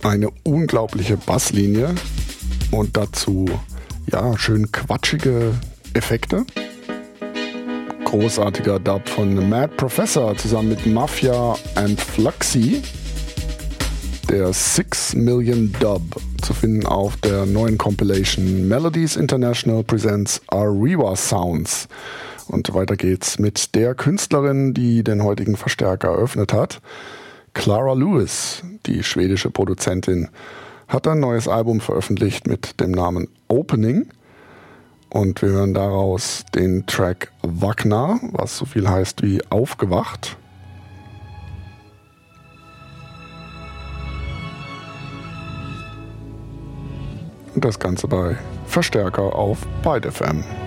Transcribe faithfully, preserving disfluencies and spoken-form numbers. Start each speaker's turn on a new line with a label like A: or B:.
A: Eine unglaubliche Basslinie und dazu ja schön quatschige Effekte. Großartiger Dub von Mad Professor zusammen mit Mafia and Fluxy. Der Six Million Dub zu finden auf der neuen Compilation Melodies International Presents Ariwa Sounds. Und weiter geht's mit der Künstlerin, die den heutigen Verstärker eröffnet hat. Clara Lewis, die schwedische Produzentin, hat ein neues Album veröffentlicht mit dem Namen Opening. Und wir hören daraus den Track Vakna, was so viel heißt wie aufgewacht. Und das Ganze bei Verstärker auf Byte F M.